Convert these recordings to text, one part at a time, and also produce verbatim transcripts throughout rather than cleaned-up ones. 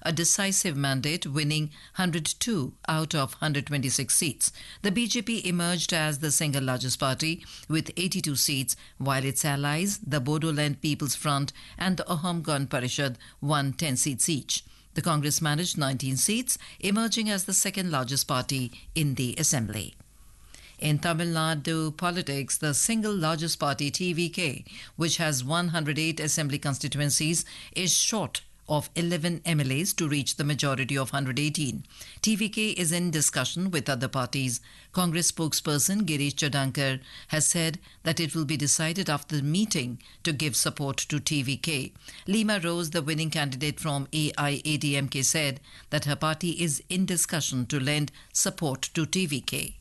a decisive mandate, winning one hundred two out of one hundred twenty-six seats. The B J P emerged as the single largest party with eighty-two seats, while its allies, the Bodoland People's Front and the Ahom Gan Parishad, won ten seats each. The Congress managed nineteen seats, emerging as the second largest party in the assembly. In Tamil Nadu politics, the single largest party, T V K, which has one hundred eight assembly constituencies, is short of eleven M L As to reach the majority of one hundred eighteen. T V K is in discussion with other parties. Congress spokesperson Girish Chadankar has said that it will be decided after the meeting to give support to T V K. Lima Rose, the winning candidate from A I A D M K, said that her party is in discussion to lend support to T V K.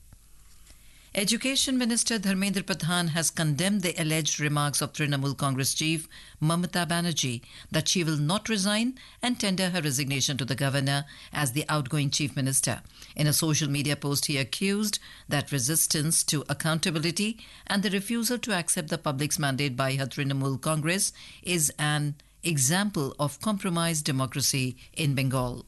Education Minister Dharmendra Pradhan has condemned the alleged remarks of Trinamool Congress chief Mamata Banerjee that she will not resign and tender her resignation to the governor as the outgoing chief minister. In a social media post, he accused that resistance to accountability and the refusal to accept the public's mandate by her Trinamool Congress is an example of compromised democracy in Bengal.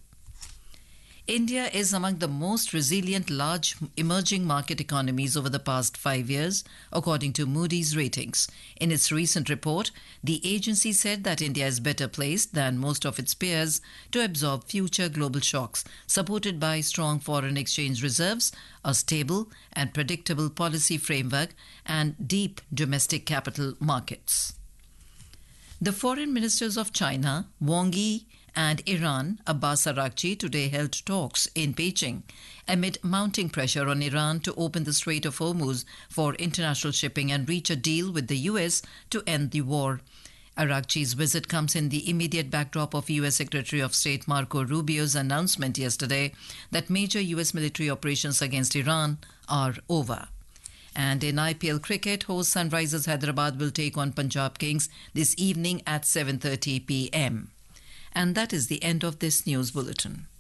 India is among the most resilient large emerging market economies over the past five years, according to Moody's ratings. In its recent report, the agency said that India is better placed than most of its peers to absorb future global shocks, supported by strong foreign exchange reserves, a stable and predictable policy framework, and deep domestic capital markets. The foreign ministers of China, Wang Yi, and Iran, Abbas Araghchi, today held talks in Beijing amid mounting pressure on Iran to open the Strait of Hormuz for international shipping and reach a deal with the U S to end the war. Araghchi's visit comes in the immediate backdrop of U S Secretary of State Marco Rubio's announcement yesterday that major U S military operations against Iran are over. And in I P L cricket, host Sunrisers Hyderabad will take on Punjab Kings this evening at seven thirty p m. And that is the end of this news bulletin.